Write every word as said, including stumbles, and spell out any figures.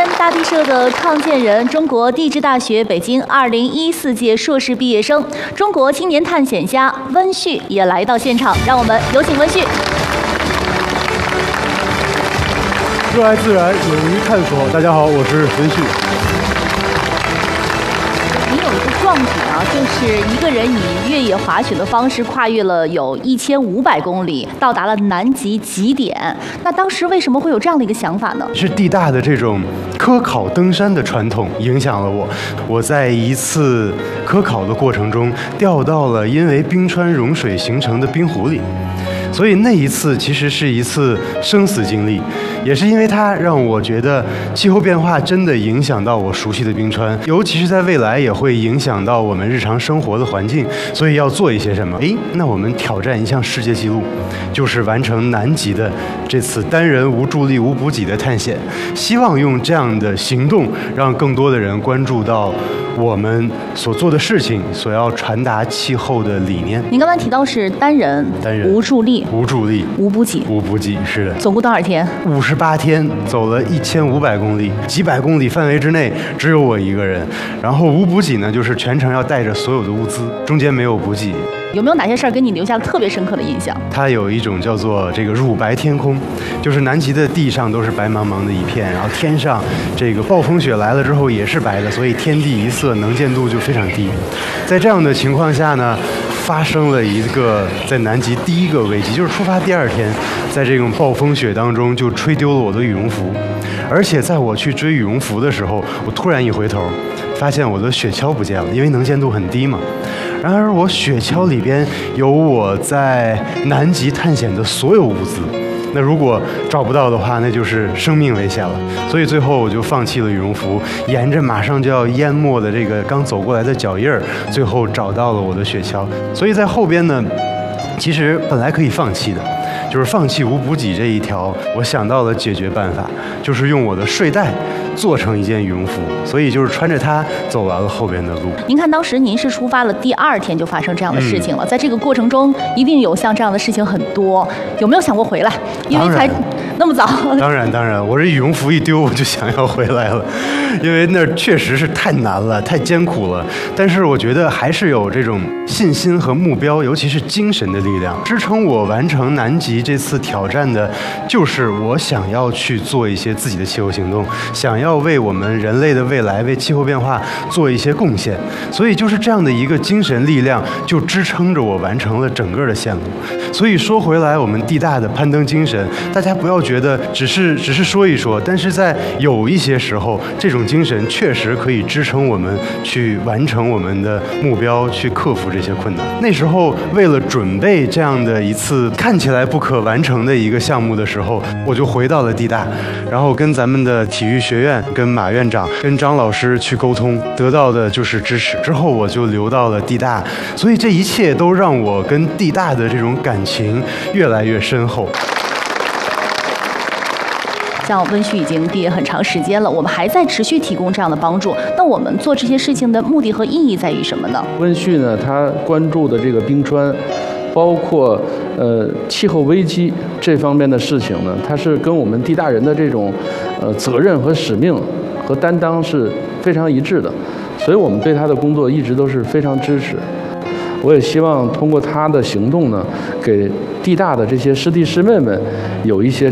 天，大地社的创建人、中国地质大学北京二零一四届硕士毕业生、中国青年探险家温煦也来到现场，让我们有请温煦。 热爱自然，勇于探索。大家好，我是温煦。 你有一个壮举啊，就是一个人以越野滑雪的方式跨越了有一千五百公里，到达了南极极点。那当时为什么会有这样的一个想法呢？ 是地大的这种科考登山的传统影响了我。我在一次科考的过程中掉到了因为冰川融水形成的冰湖里。所以那一次其实是一次生死经历，也是因为它让我觉得气候变化真的影响到我熟悉的冰川，尤其是在未来也会影响到我们日常生活的环境，所以要做一些什么？诶，那我们挑战一项世界纪录，就是完成南极的这次单人无助力无补给的探险，希望用这样的行动让更多的人关注到我们所做的事情，所要传达气候的理念。 您刚才提到是单人， 单人无助力。 无助力， 无补给， 无补给，是的。 总共多少天？ 五十八天，走了一千五百公里，几百公里范围之内只有我一个人。然后无补给呢，就是全程要带着所有的物资，中间没有补给。 有没有哪些事儿给你留下了特别深刻的印象？ 它有一种叫做这个乳白天空，就是南极的地上都是白茫茫的一片，然后天上这个暴风雪来了之后也是白的，所以天地一色，能见度就非常低。在这样的情况下呢，发生了一个在南极第一个危机，就是出发第二天，在这种暴风雪当中就吹丢了我的羽绒服，而且在我去追羽绒服的时候，我突然一回头，发现我的雪橇不见了，因为能见度很低嘛。然而我雪橇里边有我在南极探险的所有物资，那如果找不到的话，那就是生命危险了。所以最后我就放弃了羽绒服，沿着马上就要淹没的这个刚走过来的脚印儿，最后找到了我的雪橇。所以在后边呢，其实本来可以放弃的，就是放弃无补给这一条，我想到了解决办法，就是用我的睡袋做成一件羽绒服，所以就是穿着它走完了后边的路。 您看，当时您是出发了第二天就发生这样的事情了，嗯、在这个过程中一定有像这样的事情很多，有没有想过回来？因为才那么早。 当然当然，我这羽绒服一丢，我就想要回来了，因为那确实是太难了，太艰苦了。但是我觉得还是有这种信心和目标，尤其是精神的力量，支撑我完成南极这次挑战的，就是我想要去做一些自己的气候行动，想要为我们人类的未来，为气候变化做一些贡献。所以就是这样的一个精神力量，就支撑着我完成了整个的线路。所以说回来，我们地大的攀登精神，大家不要觉得只是只是说一说，但是在有一些时候，这种精神确实可以支撑我们去完成我们的目标，去克服这些困难。那时候为了准备这样的一次看起来不可完成的一个项目的时候，我就回到了地大，然后跟咱们的体育学院、跟马院长、跟张老师去沟通，得到的就是支持。之后我就留到了地大，所以这一切都让我跟地大的这种感情越来越深厚。 像温煦已经毕业很长时间了，我们还在持续提供这样的帮助。那我们做这些事情的目的和意义在于什么呢？ 温煦呢，他关注的这个冰川，包括呃气候危机这方面的事情呢，它是跟我们地大人的这种呃责任和使命和担当是非常一致的，所以我们对他的工作一直都是非常支持。我也希望通过他的行动呢，给地大的这些师弟师妹们有一些